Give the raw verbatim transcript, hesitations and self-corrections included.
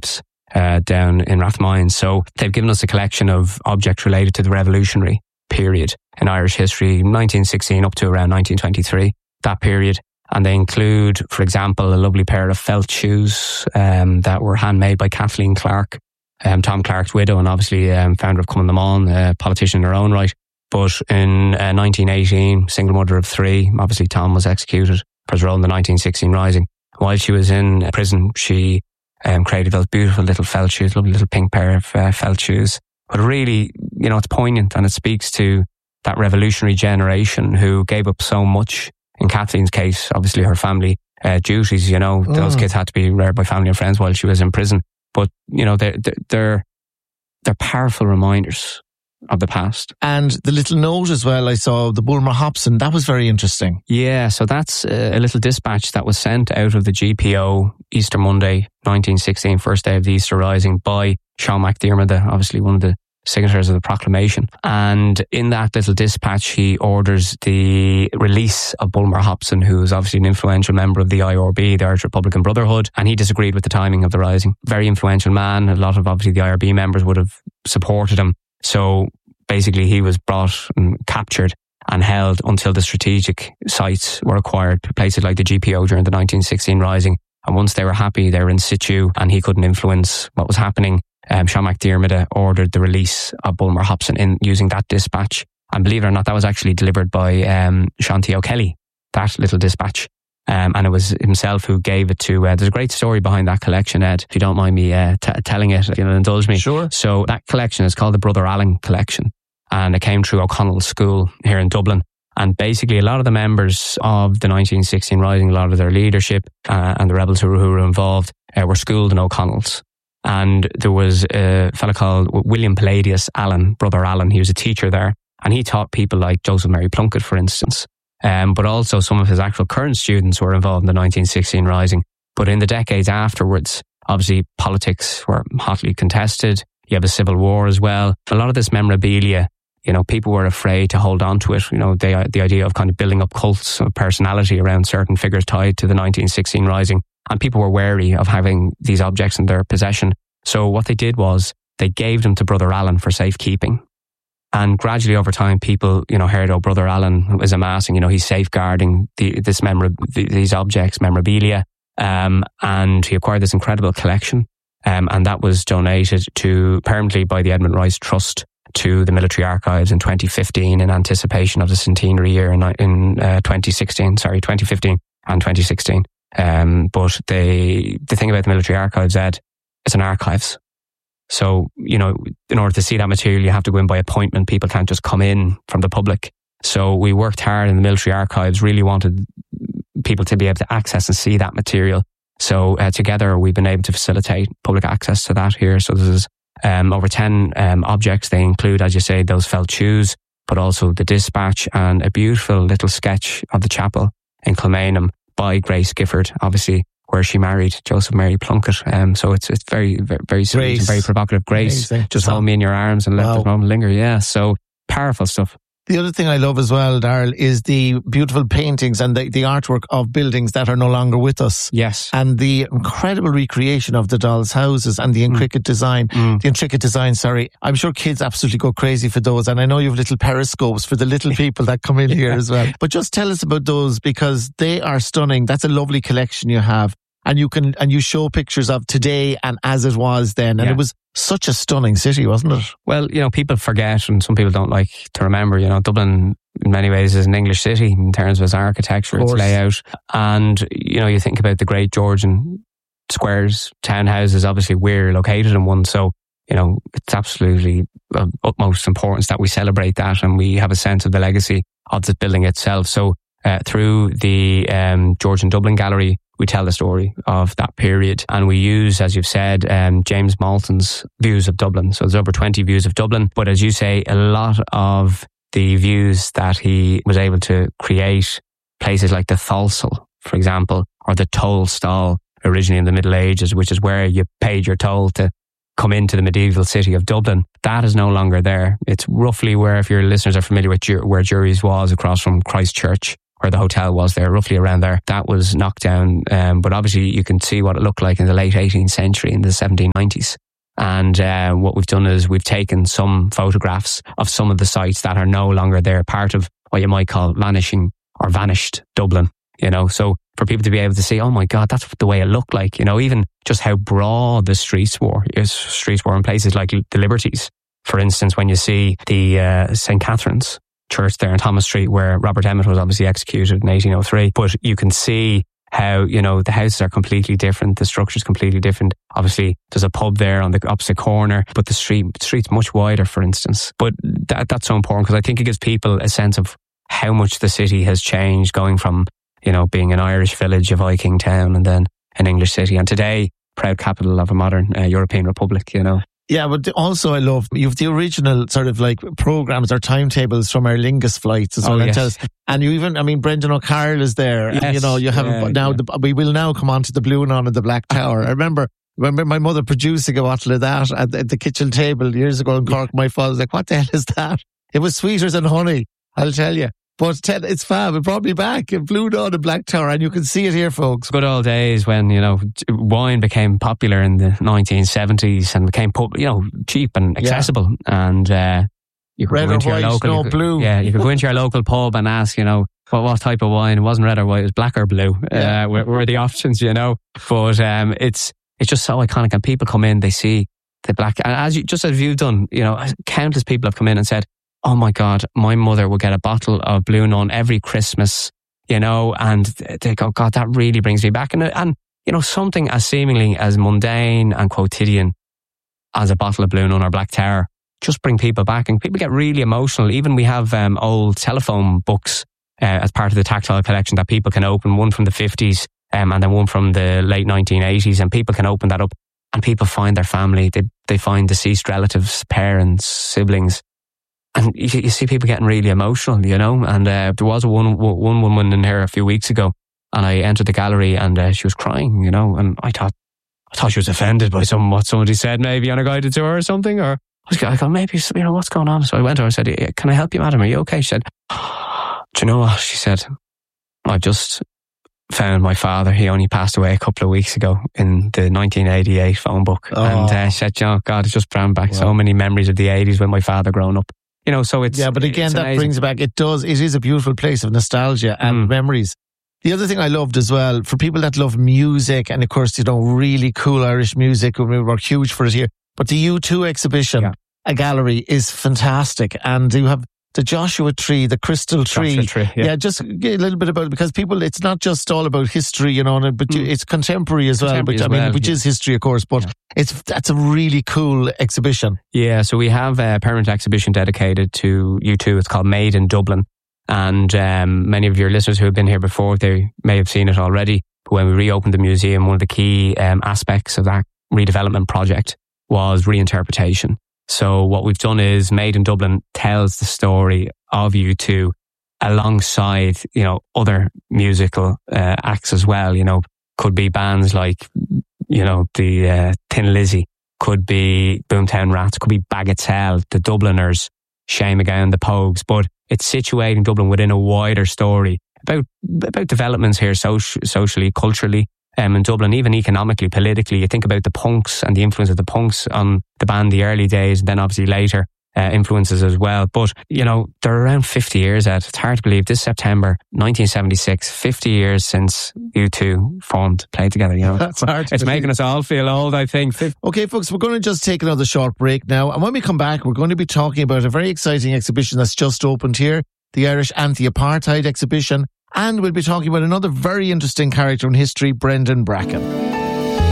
Archives uh, down in Rathmines. So they've given us a collection of objects related to the revolutionary period in Irish history, nineteen sixteen up to around nineteen twenty-three, that period. And they include, for example, a lovely pair of felt shoes um, that were handmade by Kathleen Clark, um, Tom Clark's widow, and obviously um, founder of Cumann na mBan, a politician in her own right. But in uh, nineteen eighteen, single mother of three, obviously Tom was executed for his role in the nineteen sixteen Rising. While she was in prison, she um, created those beautiful little felt shoes, lovely little pink pair of uh, felt shoes. But really, you know, it's poignant, and it speaks to that revolutionary generation who gave up so much. In Kathleen's case, obviously her family uh, duties, you know, mm. those kids had to be reared by family and friends while she was in prison. But, you know, they're, they're, they're powerful reminders of the past. And the little note as well, I saw, the Bulmer Hobson, that was very interesting. Yeah, so that's a little dispatch that was sent out of the G P O Easter Monday, nineteen sixteen, first day of the Easter Rising, by Sean McDiarmid, obviously one of the signatories of the proclamation. And in that little dispatch, he orders the release of Bulmer Hobson, who is obviously an influential member of the I R B, the Irish Republican Brotherhood, and he disagreed with the timing of the rising. Very influential man. A lot of obviously the I R B members would have supported him. So basically he was brought and captured and held until the strategic sites were acquired, places like the G P O during the nineteen sixteen Rising. And once they were happy, they were in situ and he couldn't influence what was happening. Um, Sean McDiarmid ordered the release of Bulmer Hobson in using that dispatch. And believe it or not, that was actually delivered by um, Shanti O'Kelly, that little dispatch. Um, and it was himself who gave it to... Uh, there's a great story behind that collection, Ed, if you don't mind me uh, t- telling it, if you'll indulge me. Sure. So that collection is called the Brother Allen Collection. And it came through O'Connell School here in Dublin. And basically a lot of the members of the nineteen sixteen Rising, a lot of their leadership uh, and the rebels who were, who were involved uh, were schooled in O'Connell's. And there was a fellow called William Palladius Allen, Brother Allen. He was a teacher there. And he taught people like Joseph Mary Plunkett, for instance. Um, but also some of his actual current students were involved in the nineteen sixteen Rising. But in the decades afterwards, obviously politics were hotly contested. You have a civil war as well. A lot of this memorabilia, you know, people were afraid to hold on to it. You know, they, the idea of kind of building up cults of personality around certain figures tied to the nineteen sixteen Rising. And people were wary of having these objects in their possession. So what they did was they gave them to Brother Allen for safekeeping. And gradually over time, people, you know, heard, oh, Brother Allen is amassing, you know, he's safeguarding the, this memor- these objects, memorabilia. Um, and he acquired this incredible collection. Um, and that was donated to permanently by the Edmund Rice Trust to the Military Archives in twenty fifteen in anticipation of the centenary year in, in uh, twenty sixteen, sorry, twenty fifteen and twenty sixteen. Um, but they, the thing about the Military Archives, Ed, it's an archives. So, you know, in order to see that material, you have to go in by appointment. People can't just come in from the public. So we worked hard in the Military Archives, really wanted people to be able to access and see that material. So uh, together we've been able to facilitate public access to that here. So there's um, over ten um, objects. They include, as you say, those felt shoes, but also the dispatch and a beautiful little sketch of the chapel in Kilmainham by Grace Gifford, obviously, where she married Joseph Mary Plunkett. Um, so it's it's very, very, very sweet and very provocative. Grace, amazing. Just hold me in your arms and let wow. the moment linger. Yeah, so powerful stuff. The other thing I love as well, Darrell, is the beautiful paintings and the, the artwork of buildings that are no longer with us. Yes. And the incredible recreation of the dolls' houses and the intricate mm. design, mm. the intricate design, sorry. I'm sure kids absolutely go crazy for those. And I know you have little periscopes for the little people that come in yeah. here as well. But just tell us about those because they are stunning. That's a lovely collection you have. And you can, and you show pictures of today and as it was then. And yeah. it was such a stunning city, wasn't it? Well, you know, people forget and some people don't like to remember, you know, Dublin in many ways is an English city in terms of its architecture, its layout. And, you know, you think about the great Georgian squares, townhouses, obviously we're located in one. So, you know, it's absolutely of utmost importance that we celebrate that and we have a sense of the legacy of the building itself. So uh, through the um, Georgian Dublin Gallery, we tell the story of that period and we use, as you've said, um, James Malton's views of Dublin. So there's over twenty views of Dublin. But as you say, a lot of the views that he was able to create, places like the Tholsel, for example, or the toll stall, originally in the Middle Ages, which is where you paid your toll to come into the medieval city of Dublin, that is no longer there. It's roughly where, if your listeners are familiar with where Jury's was, across from Christchurch, where the hotel was there, roughly around there. That was knocked down. Um, but obviously you can see what it looked like in the late eighteenth century, in the seventeen nineties. And uh, what we've done is we've taken some photographs of some of the sites that are no longer there, part of what you might call vanishing or vanished Dublin, you know. So for people to be able to see, oh my God, that's the way it looked like, you know, even just how broad the streets were, streets were in places like the Liberties. For instance, when you see the uh, Saint Catherine's Church there in Thomas Street, where Robert Emmet was obviously executed in eighteen oh three, but you can see how, you know, the houses are completely different, the structure's completely different. Obviously, there's a pub there on the opposite corner, but the street the street's much wider, for instance. But that, that's so important because I think it gives people a sense of how much the city has changed, going from, you know, being an Irish village, a Viking town, and then an English city. And today, proud capital of a modern uh, European republic, you know. Yeah, but also I love, you've the original sort of like programs or timetables from Aer Lingus flights as well. Oh, and, yes. tell us, and you even, I mean, Brendan O'Carroll is there. Yes. And, you know, you have yeah, now, yeah. the, we will now come on to the Blue Nun and the Black Tower. I remember, remember my mother producing a bottle of that at the, at the kitchen table years ago in Cork. My father was like, what the hell is that? It was sweeter than honey, I'll tell you. But it's fab. It brought me back. It Blue Nun and Black Tower, and you can see it here, folks. Good old days when, you know, wine became popular in the nineteen seventies and became, you know, cheap and accessible. Yeah. And uh, you could red go into or white, your local, no you could, blue. Yeah, you could go into your local pub and ask, you know, what, what type of wine. It wasn't red or white; it was black or blue. Yeah. Uh, were, were the options, you know. But um, it's it's just so iconic, and people come in, they see the black, and as you just as you've done, you know, countless people have come in and said, oh my God, my mother would get a bottle of Blue Nun every Christmas, you know, and they go, God, that really brings me back. And, and you know, something as seemingly as mundane and quotidian as a bottle of Blue Nun or Black Tower just bring people back, and people get really emotional. Even we have um, old telephone books uh, as part of the tactile collection that people can open, one from the fifties um, and then one from the late nineteen eighties, and people can open that up and people find their family, they, they find deceased relatives, parents, siblings. And you, you see people getting really emotional, you know. And uh, there was a one one woman in here a few weeks ago, and I entered the gallery, and uh, she was crying, you know. And I thought, I thought she was offended by some what somebody said, maybe on a guided tour or something. Or I was, I thought maybe, you know, what's going on? So I went to her and said, "Can I help you, madam? Are you okay?" She said, "Do you know what?" She said, "I've just found my father. He only passed away a couple of weeks ago in the nineteen eighty-eight phone book." Oh. And uh, she said, "Oh God, it's just brought back wow. so many memories of the eighties when my father growing up." You know, so it's... Yeah, but again, that amazing. brings it back. It does. It is a beautiful place of nostalgia and mm. memories. The other thing I loved as well, for people that love music, and of course, you know, really cool Irish music, we were huge for it here, but the U two exhibition, yeah. a gallery, is fantastic. And you have the Joshua Tree, the Crystal Tree. Joshua Tree, yeah. yeah, just a little bit about it, because people, it's not just all about history, you know, but mm. it's contemporary as well, contemporary which, as I mean, well, which yeah. is history, of course, but yeah. it's that's a really cool exhibition. Yeah, so we have a permanent exhibition dedicated to U two. It's called Made in Dublin. And um, many of your listeners who have been here before, they may have seen it already. But when we reopened the museum, one of the key um, aspects of that redevelopment project was reinterpretation. So what we've done is Made in Dublin tells the story of U two alongside, you know, other musical uh, acts as well. You know, could be bands like, you know, the uh, Thin Lizzy, could be Boomtown Rats, could be Bagatelle, the Dubliners, Shane MacGowan, the Pogues. But it's situating Dublin within a wider story about about developments here, soci- socially, culturally, um, in Dublin, even economically, politically. You think about the punks and the influence of the punks on the band the early days, and then obviously later uh, influences as well. But, you know, they're around fifty years out. It's hard to believe. This September, nineteen seventy-six, fifty years since U two formed, played together, you know. That's hard to It's believe. making us all feel old, I think. Okay, folks, we're going to just take another short break now. And when we come back, we're going to be talking about a very exciting exhibition that's just opened here, the Irish Anti-Apartheid exhibition. And we'll be talking about another very interesting character in history, Brendan Bracken.